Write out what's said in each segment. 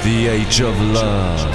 The Age of Love.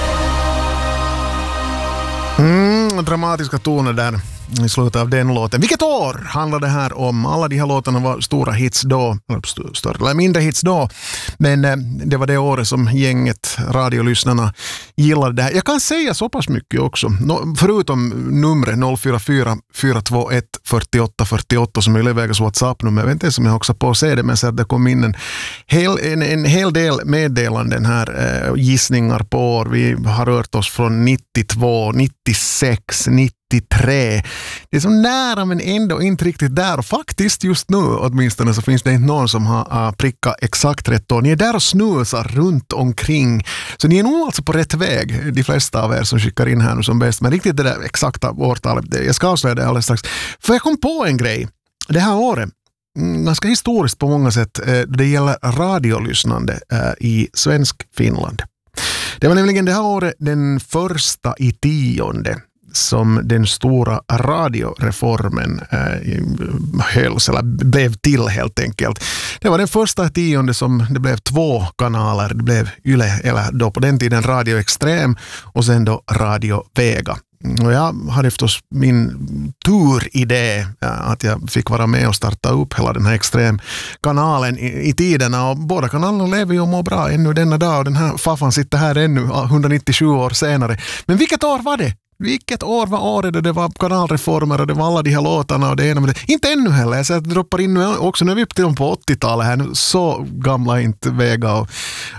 Dramatiska toner där i slutet av den låten. Vilket år handlar det här om? Alla de här låtarna var stora hits då, större eller mindre hits då, men det var det året som gänget radiolyssnarna gillade det här. Jag kan säga så pass mycket också, förutom numret 044 421 48 48 som är Levägas WhatsApp-nummer. Jag vet inte som jag också på att se det, men så att det kom in en hel del meddelanden här, gissningar på år. Vi har rört oss från 92, 96, 93. Det är så nära men ändå inte riktigt där. Och faktiskt just nu åtminstone så finns det inte någon som har prickat exakt rätt år. Ni är där och snusar runt omkring. Så ni är nog alltså på rätt väg, de flesta av er som skickar in här nu som bäst. Men riktigt det där exakta årtalet, jag ska avslöja det alldeles strax. För jag kom på en grej. Det här året, ganska historiskt på många sätt, det gäller radiolyssnande i svensk Finland. Det var nämligen det här året den första i 10:e som den stora radioreformen hölls eller blev till helt enkelt. Det var den första 10:e som det blev 2 kanaler. Det blev Yle, eller då på den tiden Radio Extrem och sen då Radio Vega. Och jag hade förstås min turidé att jag fick vara med och starta upp hela den här extremkanalen i tiderna, och båda kanalerna lever ju och mår bra ännu denna dag, och den här faffan sitter här ännu 197 år senare. Men vilket år var det? Vilket år var året då det var kanalreformer och det var alla de här låtarna och det ena med det? Inte ännu heller, jag säger att det droppar in nu också. Nu är vi upp till dem på 80-talet här, så gamla inte Vega och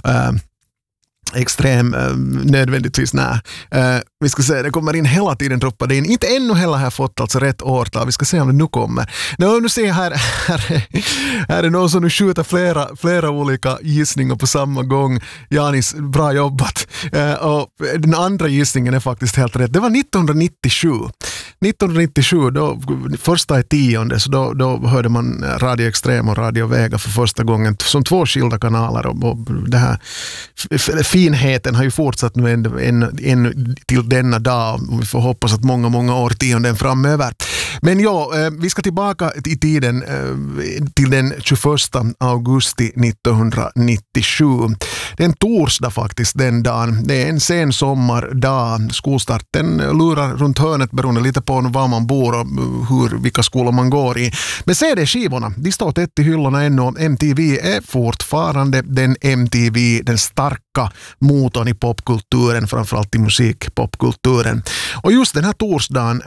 extrem nödvändigtvis vi ska se, det kommer in hela tiden, droppade in. Inte ännu heller har jag fått alltså rätt årtal. Vi ska se om det nu kommer. Nu ser här är någon som nu skjuter flera olika gissningar på samma gång. Janis, bra jobbat. Och den andra gissningen är faktiskt helt rätt. Det var 1997. 1997, då, första i 10:e, så då hörde man Radio Extrem och Radio Vega för första gången som 2 skilda kanaler, och det här finheten har ju fortsatt nu än till denna dag, och vi får hoppas att många årtionden framöver. Men ja, vi ska tillbaka i tiden till den 21 augusti 1997. Det är en torsdag faktiskt den dagen. Det är en sen sommardag. Skolstarten lurar runt hörnet beroende lite på var man bor och vilka skolor man går i. Men CD-skivorna, de står tätt i hyllorna ännu. MTV är fortfarande den MTV, den starka motorn i popkulturen, framförallt i musikpopkulturen. Och just den här torsdagen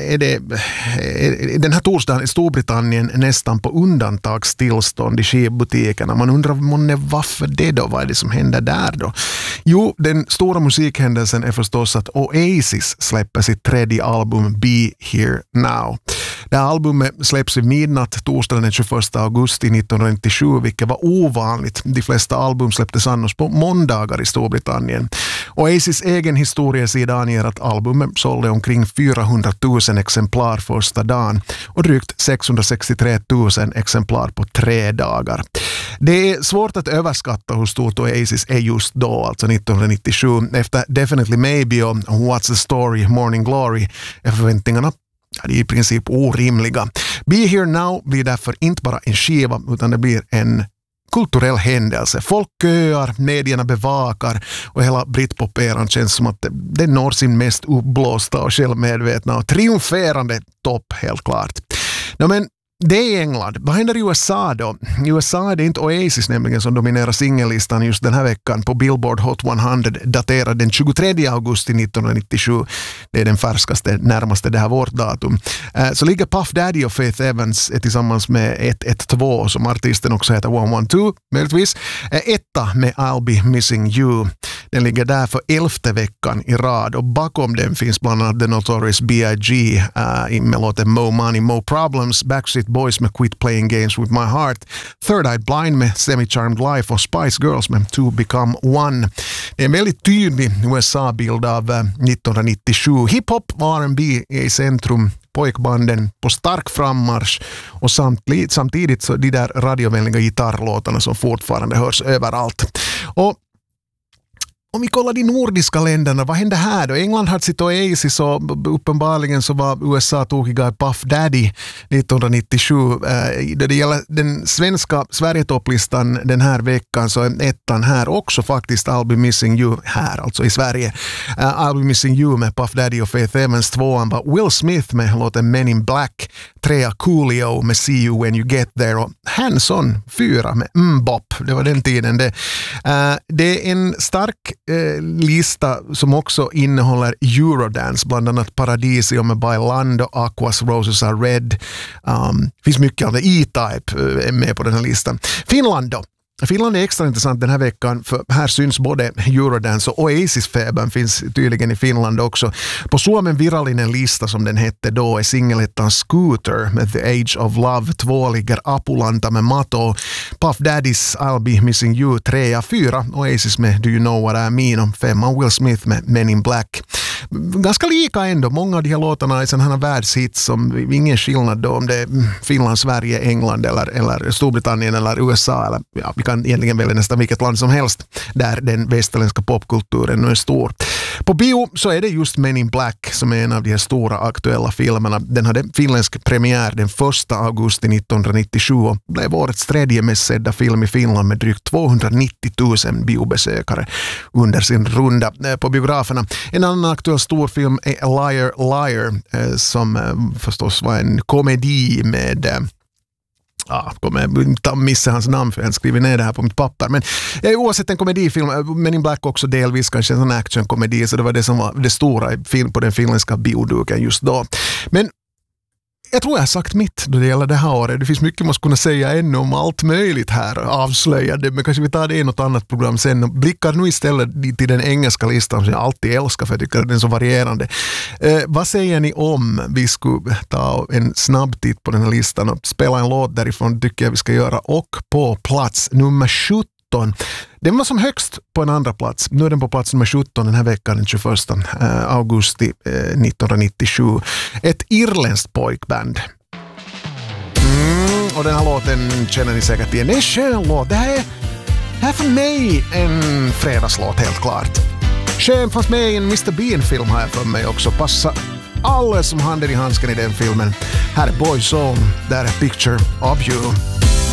är Storbritannien nästan på undantagstillstånd i skivbutikerna. Man undrar varför det då? Vad är det som händer där då? Jo, den stora musikhändelsen är förstås att Oasis släpper sitt 3:e album Be Here Now. Det här albumet släpps vid midnatt torsdagen den 21 augusti 1997, vilket var ovanligt. De flesta album släpptes annars på måndagar i Storbritannien. Oasis egen historiesida anger att albumet sålde omkring 400 000 exemplar första dagen och drygt 663 000 exemplar på 3 dagar. Det är svårt att överskatta hur stort Oasis är just då, alltså 1997. Efter Definitely Maybe och What's the Story, Morning Glory är förväntningarna det är i princip orimliga. Be Here Now blir därför inte bara en skiva, utan det blir en kulturell händelse. Folk köar, medierna bevakar och hela Britpop-eran känns som att det når sin mest uppblåsta och självmedvetna och triumferande topp, helt klart. Men det är England. Vad händer i USA då? I USA är det inte Oasis nämligen som dominerar singellistan just den här veckan på Billboard Hot 100, daterad den 23 augusti 1997. Det är den färskaste, närmaste det här vårt datum. Så ligger Puff Daddy och Faith Evans tillsammans med 112, som artisten också heter 112, möjligtvis. Etta med I'll Be Missing You. Den ligger där för 11:e veckan i rad, och bakom den finns bland annat The Notorious B.I.G. Med låten Mo Money, Mo Problems, Backstreet Boys med Quit Playing Games With My Heart, Third Eye Blind med Semi-Charmed Life och Spice Girls med To Become One. Det är en väldigt tydlig USA-bild av 1997. Hip-hop och R&B är i centrum, pojkbanden på stark frammarsch, och samtidigt så de där radiovänliga gitarrlåtarna som fortfarande hörs överallt. Och om vi kollar de nordiska länderna, vad hände här då? England hade sitt Oasis och uppenbarligen så var USA tokiga i Puff Daddy 1997. Det gäller den svenska Sverigetopplistan den här veckan så är ettan här också faktiskt I'll Be Missing You här, alltså i Sverige. I'll Be Missing You med Puff Daddy och Faith Evans, tvåan var Will Smith med låten Men in Black, trea Coolio med See You When You Get There och Hanson 4 med Mbop. Det var den tiden det. Det är en stark lista som också innehåller Eurodance, bland annat Paradisio med Bailando, Aquas Roses Are Red. Finns mycket av det. E-Type är med på den här listan. Finland då. Finland är extra intressant den här veckan för här syns både Eurodance och Oasis-febern finns tydligen i Finland också. På Suomen Virallinen lista som den hette då är singelettan Scooter med The Age of Love, 2 ligger Apulanta med Mato, Puff Daddy's I'll Be Missing You 3, 4 Oasis med Do You Know What I Mean och 5 Will Smith med Men in Black. Ganska lika ändå. Många av de här låtarna är sådana här världshits som ingen skillnad då om det är Finland, Sverige, England eller Storbritannien eller USA eller ja, vi kan egentligen välja nästan vilket land som helst där den västerländska popkulturen nu är stor. På bio så är det just Men in Black som är en av de här stora aktuella filmerna. Den hade finländsk premiär den 1 augusti 1997 och blev årets 3:e mest sedda film i Finland med drygt 290 000 biobesökare under sin runda på biograferna. En annan aktuell stor film är Liar Liar som förstås var en komedi med jag missar hans namn för jag skriver ner det här på mitt papper. Men oavsett en komedifilm, Men in Black också delvis kanske en sån actionkomedi så det var det som var det stora på den finländska bioduken just då. Men jag tror jag har sagt mitt då det gäller det här året. Det finns mycket man ska kunna säga ännu om allt möjligt här avslöjade. Men kanske vi tar det i något annat program sen och blickar nu istället till den engelska listan som jag alltid älskar för jag tycker att den är så varierande. Vad säger ni om vi skulle ta en snabb titt på den här listan och spela en låt därifrån tycker jag vi ska göra. Och på plats nummer 17. Den var som högst på en andra plats. Nu är den på plats nummer 17 den här veckan, den 21 augusti 1997. Ett irländskt pojkband. Och den här låten känner ni säkert igen. Det är en skön låt. Det här är för mig en fredagslåt helt klart. Skön fanns med i en Mr. Bean-film här för mig också. Passa alla som handen i handsken i den filmen. Här är Boyzone. Där är Picture of You.